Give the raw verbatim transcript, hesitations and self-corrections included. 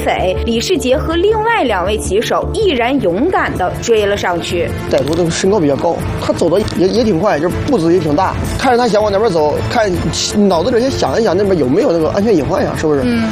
飞，李世杰和另外两位骑手毅然勇敢地追了上去。 歹徒这个身高比较高，他走的也也挺快，就是步子也挺大，看着他想往那边走，看脑子里先想一想那边有没有那个安全隐患呀，是不是？ 嗯。